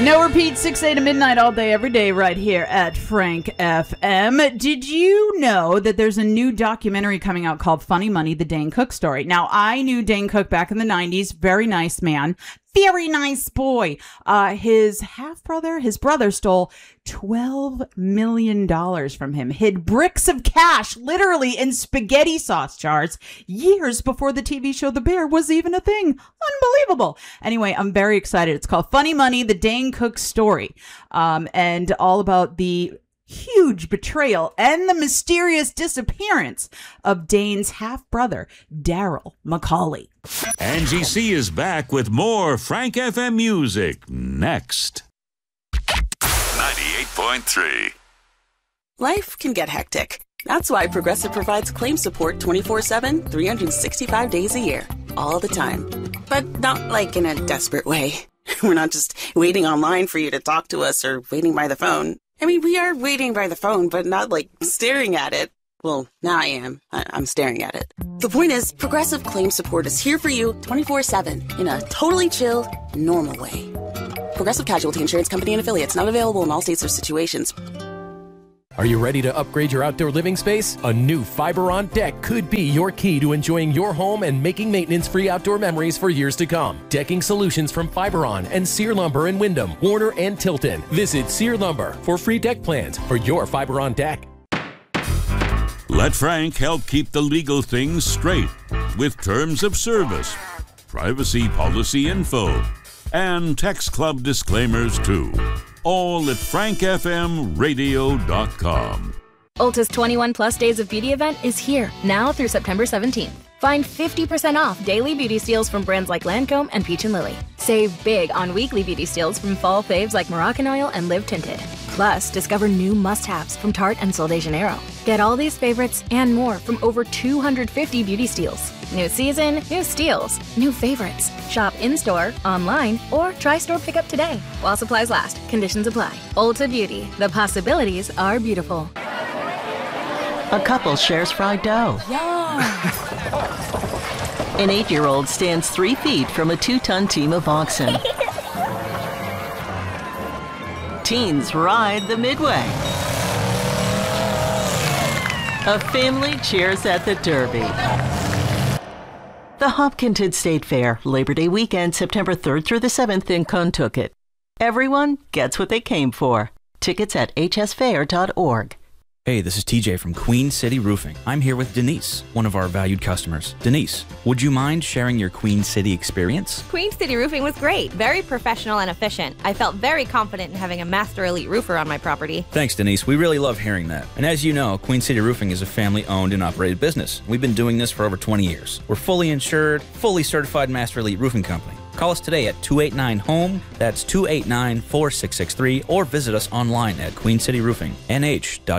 No repeat, 6 a to midnight all day, every day, right here at Frank FM. Did you know that there's a new documentary coming out called Funny Money, the Dane Cook Story? Now, I knew Dane Cook back in the 90s. Very nice man. Very nice boy. His brother stole $12 million from him, hid bricks of cash literally in spaghetti sauce jars years before the TV show The Bear was even a thing. Unbelievable. Anyway, I'm very excited. It's called Funny Money, the Dane Cook Story, and all about the huge betrayal and the mysterious disappearance of Dane's half-brother, Daryl McCauley. Angie C is back with more Frank FM music next. 98.3. Life can get hectic. That's why Progressive provides claim support 24/7, 365 days a year, all the time. But not like in a desperate way. We're not just waiting online for you to talk to us or waiting by the phone. I mean, we are waiting by the phone, but not like staring at it. Well, now I am. I'm staring at it. The point is, Progressive Claim Support is here for you 24/7 in a totally chill, normal way. Progressive Casualty Insurance Company and Affiliates, not available in all states or situations. Are you ready to upgrade your outdoor living space? A new Fiber On Deck could be your key to enjoying your home and making maintenance-free outdoor memories for years to come. Decking solutions from Fiber On and Sear Lumber in Wyndham, Warner, and Tilton. Visit Sear Lumber for free deck plans for your Fiber On Deck. Let Frank help keep the legal things straight with terms of service, privacy policy info, and text club disclaimers too. All at frankfmradio.com. Ulta's 21 Plus Days of Beauty event is here, now through September 17th. Find 50% off daily beauty steals from brands like Lancome and Peach & Lily. Save big on weekly beauty steals from fall faves like Moroccan Oil and Live Tinted. Plus, discover new must-haves from Tarte and Sol de Janeiro. Get all these favorites and more from over 250 beauty steals. New season, new steals, new favorites. Shop in-store, online, or try store pickup today. While supplies last, conditions apply. Ulta Beauty, the possibilities are beautiful. A couple shares fried dough. An 8-year-old stands 3 feet from a 2-ton team of oxen. Teens ride the Midway. A family cheers at the Derby. The Hopkinton State Fair, Labor Day weekend, September 3rd through the 7th in Contoocook. Everyone gets what they came for. Tickets at hsfair.org. Hey, this is TJ from Queen City Roofing. I'm here with Denise, one of our valued customers. Denise, would you mind sharing your Queen City experience? Queen City Roofing was great, very professional and efficient. I felt very confident in having a Master Elite roofer on my property. Thanks, Denise. We really love hearing that. And as you know, Queen City Roofing is a family-owned and operated business. We've been doing this for over 20 years. We're fully insured, fully certified Master Elite Roofing Company. Call us today at 289-HOME, that's 289-4663, or visit us online at queencityroofingnh.com.